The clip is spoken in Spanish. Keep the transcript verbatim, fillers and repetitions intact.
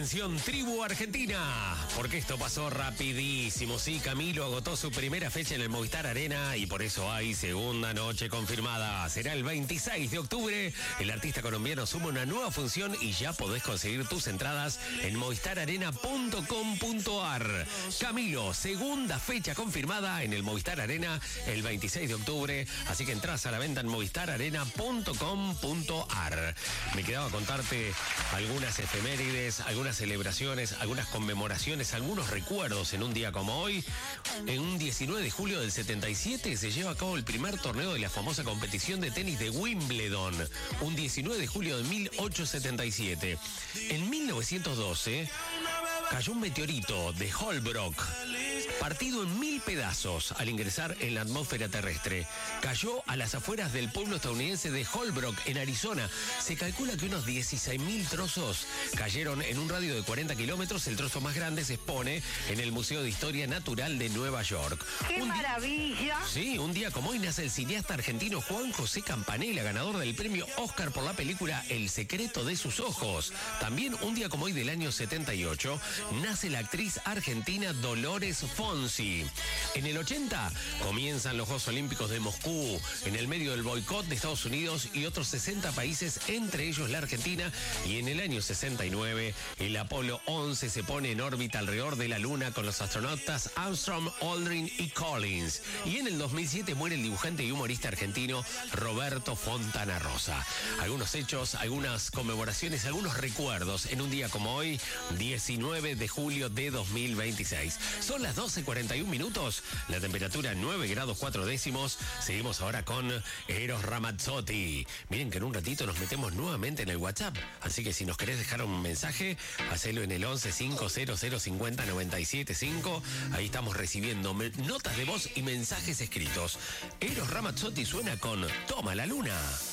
Atención, tribu argentina, porque esto pasó rapidísimo. Sí, Camilo agotó su primera fecha en el Movistar Arena y por eso hay segunda noche confirmada. Será el veintiséis de octubre. El artista colombiano suma una nueva función y ya podés conseguir tus entradas en movistar arena punto com punto ar. Camilo, segunda fecha confirmada en el Movistar Arena el veintiséis de octubre. Así que entras a la venta en movistar arena punto com punto ar. Me quedaba contarte algunas efemérides, algunas celebraciones, algunas conmemoraciones, algunos recuerdos en un día como hoy. En un diecinueve de julio del setenta y siete se lleva a cabo el primer torneo de la famosa competición de tenis de Wimbledon. Un diecinueve de julio de mil ochocientos setenta y siete. En mil novecientos doce cayó un meteorito de Holbrook, partido en mil pedazos al ingresar en la atmósfera terrestre. Cayó a las afueras del pueblo estadounidense de Holbrook, en Arizona. Se calcula que unos dieciséis mil trozos cayeron en un radio de cuarenta kilómetros. El trozo más grande se expone en el Museo de Historia Natural de Nueva York. ¡Qué un maravilla! Sí, un día como hoy nace el cineasta argentino Juan José Campanella, ganador del premio Oscar por la película El secreto de sus ojos. También un día como hoy del año setenta y ocho nace la actriz argentina Dolores Fonsi. En el ochenta comienzan los Juegos Olímpicos de Moscú, en el medio del boicot de Estados Unidos y otros sesenta países, entre ellos la Argentina. Y en el año sesenta y nueve el Apolo once se pone en órbita alrededor de la Luna con los astronautas Armstrong, Aldrin y Collins. Y en el dos mil siete muere el dibujante y humorista argentino Roberto Fontana Rosa. Algunos hechos, algunas conmemoraciones, algunos recuerdos en un día como hoy, diecinueve de julio de dos mil veintiséis. Son las doce cuarenta y un minutos, la temperatura nueve grados cuatro décimos. Seguimos ahora con Eros Ramazzotti. Miren que en un ratito nos metemos nuevamente en el WhatsApp, así que si nos querés dejar un mensaje, hacelo en el once cinco cero cero cincuenta noventa y siete cinco. Ahí estamos recibiendo notas de voz y mensajes escritos. Eros Ramazzotti suena con Toma la Luna.